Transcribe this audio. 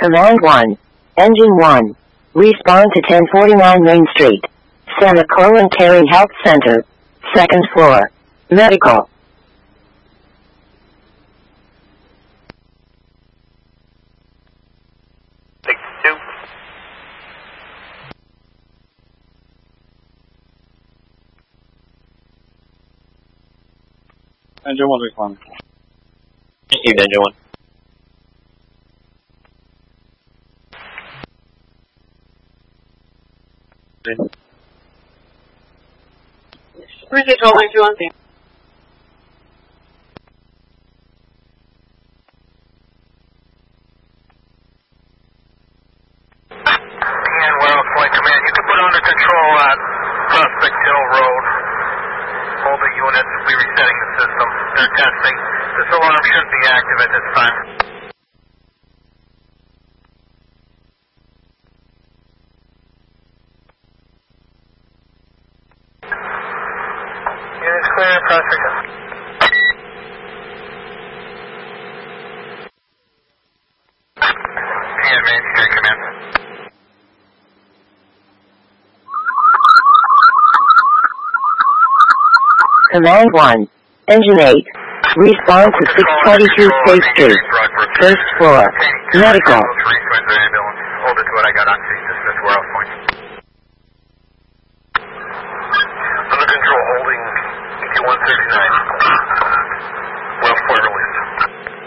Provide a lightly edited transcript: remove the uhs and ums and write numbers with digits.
Command 1. Engine 1. Respond to 1049 Main Street. Semicolon Caring Health Center. 2nd floor. Medical. Engine 1 respond. Received, Engine 1. Received, holding 213. Wells Point Command, you can put under control at Prospect Hill Road. Hold the units, we're resetting the system. They're testing. This alarm shouldn't be active at this time. Units clear, Prospect Hill. PM Main Street Command. Command 1. Engine 8. Respond to 622 State Street. 1st floor. Medical. Hold it to what I got on.